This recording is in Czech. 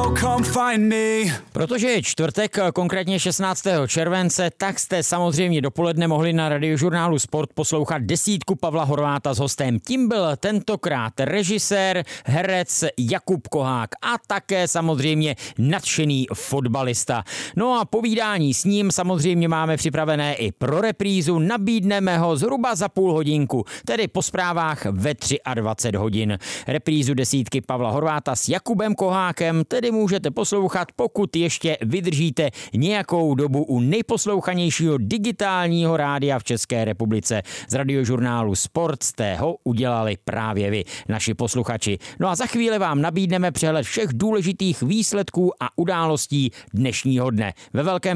come find me. Protože je čtvrtek, konkrétně 16. července, tak jste samozřejmě dopoledne mohli na Radiožurnálu Sport poslouchat desítku Pavla Horváta s hostem. Tím byl tentokrát režisér, herec Jakub Kohák a také samozřejmě nadšený fotbalista. No a povídání s ním samozřejmě máme připravené i pro reprízu, nabídneme ho zhruba za půl hodinku, tedy po zprávách ve 23 hodin. Reprízu desítky Pavla Horváta s Jakubem Kohákem tedy můžete poslouchat, pokud ještě vydržíte nějakou dobu u nejposlouchanějšího digitálního rádia v České republice. Z Radiožurnálu Sport jste ho udělali právě vy, naši posluchači. No a za chvíli vám nabídneme přehled všech důležitých výsledků a událostí dnešního dne. Ve velkém